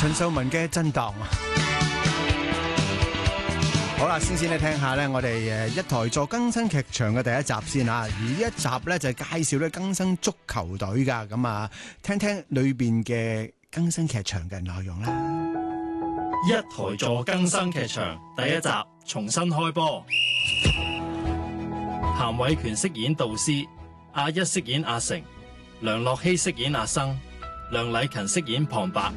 陳秀雯嘅震盪啊！好啦，先咧聽下咧，我哋一台座更新劇場嘅第一集先啊！而呢一集咧就係介紹咧更新足球隊噶，咁啊，聽聽裏邊嘅更新劇場嘅內容啦。 一台座更新劇場第一集重新開波。譚偉權飾演導師，阿一飾演阿成，梁樂希飾演阿生，梁禮勤飾演旁白。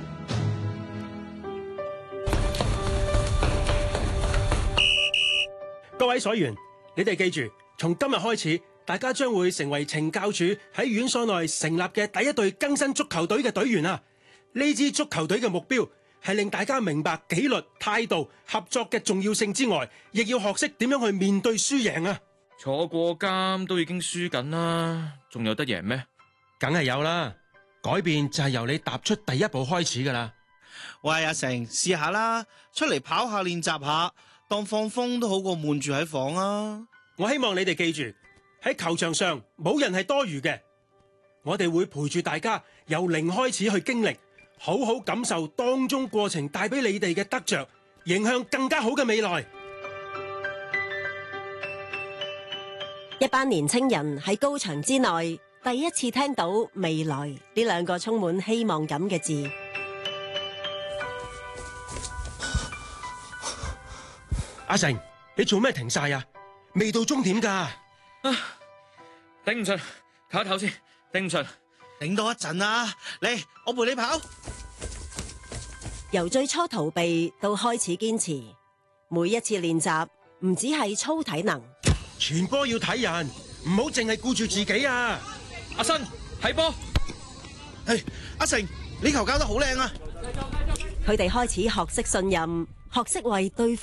各位所員，你哋記住，從今日開始，大家將會成為懲教署喺院所內成立嘅第一隊更新足球隊嘅隊員啊！呢支足球隊嘅目標係令大家明白紀律、態度、合作嘅重要性之外，亦要學識點樣去面對輸贏啊！ 坐過監都已經輸緊啦，仲有得贏咩？ 梗係有啦，改變就係由你踏出第一步開始噶啦。 喂，阿成，試下啦，出嚟跑下練習下，當放風都好過悶住喺房啊！ 我希望你哋記住，喺球場上冇人係多餘嘅，我哋會陪住大家由零開始去經歷，好好感受當中過程帶俾你哋嘅得着，迎向更加好嘅未來。 一班年青人喺高牆之內，第一次聽到未來呢兩個充滿希望感嘅字。 阿成，你做咩停晒啊？未到終點噶。 頂唔順，唞一唞先，頂唔順， 頂多一陣啊！嚟，我陪你跑。 由最初逃避到開始堅持，每一次練習唔止係操體能， 傳波要睇人，唔好淨係顧住自己啊！ 阿新睇波。 阿成，你球教得好靚啊！ 佢哋開始學識信任，學識為對方